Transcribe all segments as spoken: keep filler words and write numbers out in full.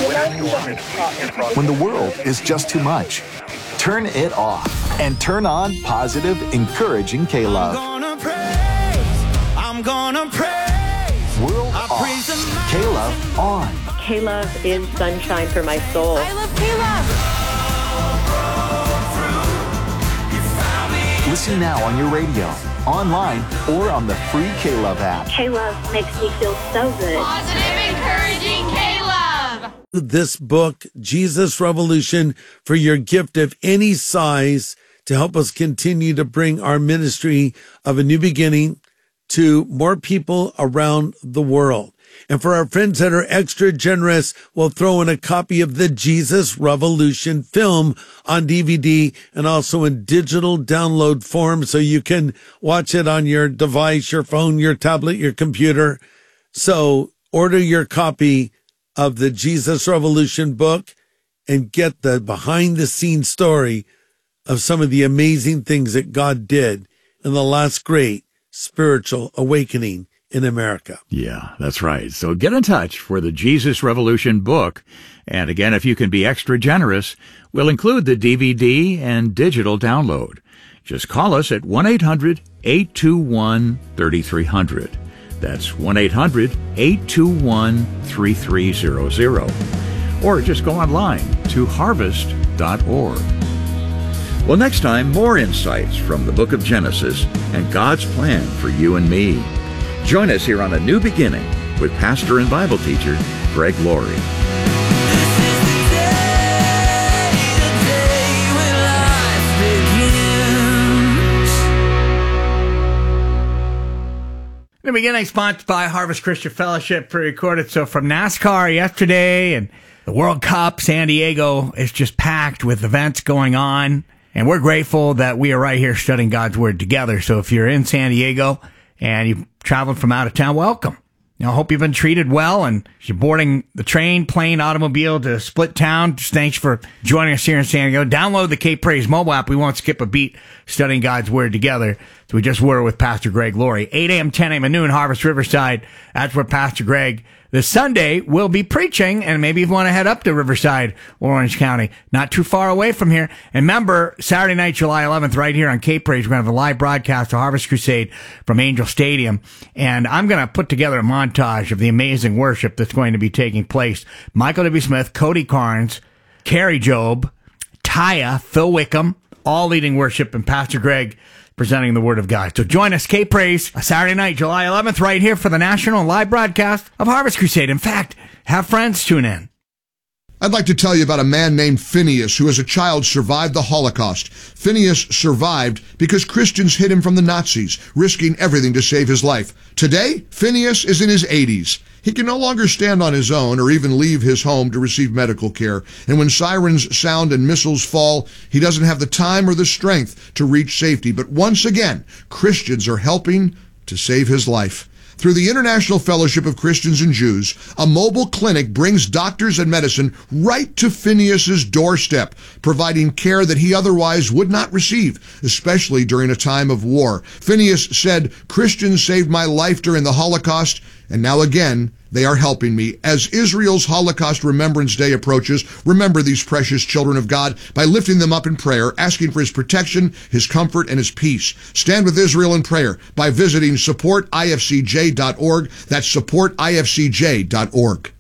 When the world is just too much, turn it off and turn on positive, encouraging K-Love. I'm gonna praise, I'm gonna praise. World I off, praise the K-Love on. K-Love is sunshine for my soul. I love K-Love. Listen now on your radio, online, or on the free K-Love app. K-Love makes me feel so good. Positive, encouraging K-Love. This book, Jesus Revolution, for your gift of any size to help us continue to bring our ministry of a new beginning to more people around the world. And for our friends that are extra generous, we'll throw in a copy of the Jesus Revolution film on D V D and also in digital download form so you can watch it on your device, your phone, your tablet, your computer. So order your copy of the Jesus Revolution book and get the behind-the-scenes story of some of the amazing things that God did in the last great spiritual awakening in America. Yeah, that's right. So get in touch for the Jesus Revolution book. And again, if you can be extra generous, we'll include the D V D and digital download. Just call us at one eight hundred, eight two one, three three zero zero. That's one eight hundred, eight two one, three three zero zero. Or just go online to harvest dot org. Well, next time, more insights from the book of Genesis and God's plan for you and me. Join us here on A New Beginning with pastor and Bible teacher Greg Laurie. The beginning sponsored by Harvest Christian Fellowship, pre-recorded. So from NASCAR yesterday and the World Cup, San Diego is just packed with events going on. And we're grateful that we are right here studying God's Word together. So if you're in San Diego and you've traveled from out of town, welcome. You know, I hope you've been treated well, and if you're boarding the train, plane, automobile to split town, just thanks for joining us here in San Diego. Download the Cape Praise mobile app. We won't skip a beat studying God's Word together. So we just were with Pastor Greg Laurie. eight a.m., ten a.m. at noon, Harvest Riverside. That's where Pastor Greg this Sunday will be preaching, and maybe you want to head up to Riverside, Orange County, not too far away from here. And remember, Saturday night, July eleventh, right here on Cape Praise, we're going to have a live broadcast of Harvest Crusade from Angel Stadium. And I'm going to put together a montage of the amazing worship that's going to be taking place. Michael W. Smith, Cody Carnes, Carrie Job, Taya, Phil Wickham, all leading worship, and Pastor Greg presenting the Word of God. So join us, Cape Praise, Saturday night, July eleventh, right here for the national live broadcast of Harvest Crusade. In fact, have friends tune in. I'd like to tell you about a man named Phineas who as a child survived the Holocaust. Phineas survived because Christians hid him from the Nazis, risking everything to save his life. Today, Phineas is in his eighties. He can no longer stand on his own or even leave his home to receive medical care. And when sirens sound and missiles fall, he doesn't have the time or the strength to reach safety. But once again, Christians are helping to save his life. Through the International Fellowship of Christians and Jews, a mobile clinic brings doctors and medicine right to Phineas's doorstep, providing care that he otherwise would not receive, especially during a time of war. Phineas said, "Christians saved my life during the Holocaust, and now again, they are helping me." As Israel's Holocaust Remembrance Day approaches, remember these precious children of God by lifting them up in prayer, asking for his protection, his comfort, and his peace. Stand with Israel in prayer by visiting support I F C J dot org. That's support I F C J dot org.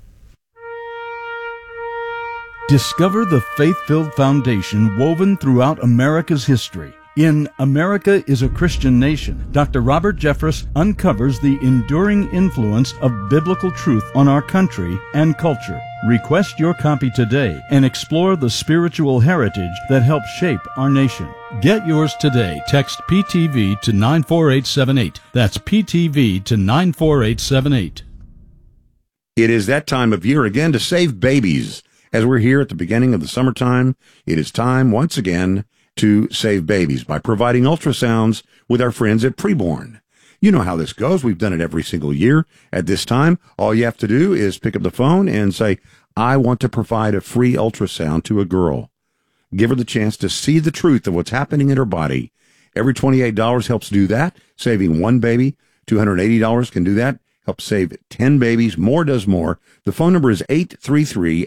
Discover the faith-filled foundation woven throughout America's history. In America is a Christian Nation, Doctor Robert Jeffress uncovers the enduring influence of biblical truth on our country and culture. Request your copy today and explore the spiritual heritage that helped shape our nation. Get yours today. Text P T V to nine four eight seven eight. That's P T V to nine four eight seven eight. It is that time of year again to save babies. As we're here at the beginning of the summertime, it is time once again to save babies by providing ultrasounds with our friends at Preborn. You know how this goes. We've done it every single year. At this time, all you have to do is pick up the phone and say, "I want to provide a free ultrasound to a girl." Give her the chance to see the truth of what's happening in her body. Every twenty-eight dollars helps do that, saving one baby. two hundred eighty dollars can do that, help save ten babies. More does more. The phone number is eight three three,